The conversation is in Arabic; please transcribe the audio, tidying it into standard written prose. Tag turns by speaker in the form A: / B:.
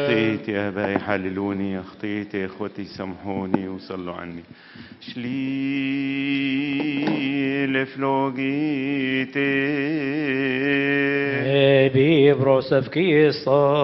A: أخطيت يا أباي حللوني، أخطيت يا إخوتي سامحوني وصلوا عني. شليل فلوقيتي
B: بيبروس في قصة